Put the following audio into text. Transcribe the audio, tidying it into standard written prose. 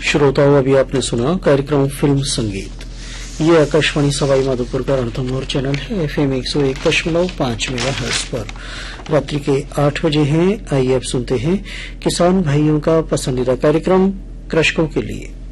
श्रोताओं, अभी आपने सुना कार्यक्रम फिल्म संगीत। ये आकाशवाणी सवाई माधोपुर का रणथंभौर चैनल है। FM 101.5 मेगाहर्ट्ज पर रात्रि के 8 बजे हैं। आइए अब सुनते हैं किसान भाइयों का पसंदीदा कार्यक्रम कृषकों के लिए।